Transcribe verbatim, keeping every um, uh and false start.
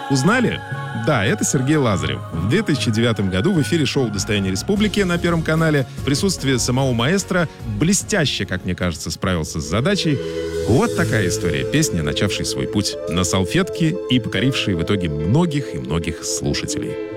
Узнали? Да, это Сергей Лазарев. В две тысячи девятом году в эфире шоу «Достояние республики» на Первом канале в присутствии самого маэстро блестяще, как мне кажется, справился с задачей. Вот такая история песни, начавшей свой путь на салфетке и покорившей в итоге многих и многих слушателей.